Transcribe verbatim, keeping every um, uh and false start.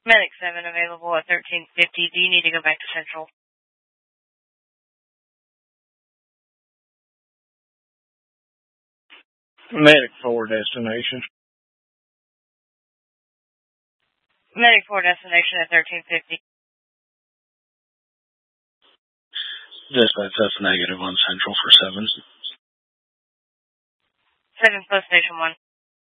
Medic seven available at thirteen fifty. Do you need to go back to Central? Medic four destination. Medic four destination at thirteen fifty. Dispatch, that's negative on Central for seven. seven plus station one.